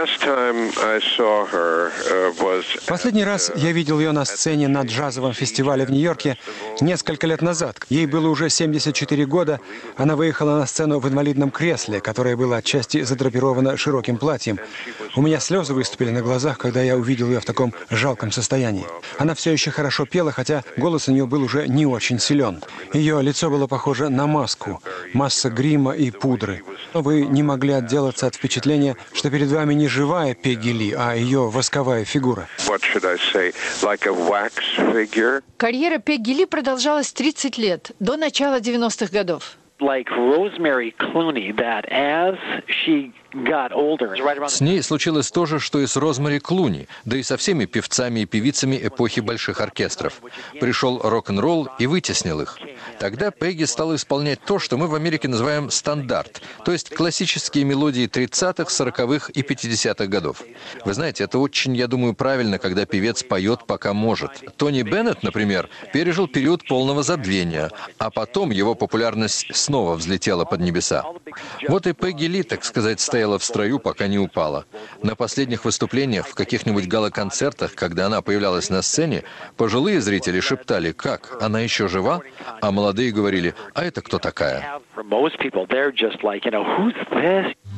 Последний раз я видел ее на сцене на джазовом фестивале в Нью-Йорке несколько лет назад. Ей было уже 74 года. Она выехала на сцену в инвалидном кресле, которое было отчасти задрапировано широким платьем. У меня слезы выступили на глазах, когда я увидел ее в таком жалком состоянии. Она все еще хорошо пела, хотя голос у нее был уже не очень силен. Ее лицо было похоже на маску, масса грима и пудры. Но вы не могли отделаться от впечатления, что перед вами не живая Пегги Ли, а ее восковая фигура. Карьера Пегги Ли продолжалась 30 лет, до начала 90-х годов. С ней случилось то же, что и с Розмари Клуни, да и со всеми певцами и певицами эпохи больших оркестров. Пришел рок-н-ролл и вытеснил их. Тогда Пегги стала исполнять то, что мы в Америке называем стандарт, то есть классические мелодии 30-х, 40-х и 50-х годов. Вы знаете, это очень, я думаю, правильно, когда певец поет, пока может. Тони Беннет, например, пережил период полного забвения, а потом его популярность снова взлетела под небеса. Вот и Пегги Ли, так сказать, стояла в строю, пока не упала. На последних выступлениях, в каких-нибудь гала-концертах, когда она появлялась на сцене, пожилые зрители шептали: «Как? Она еще жива?» А молодые говорили: «А это кто такая?»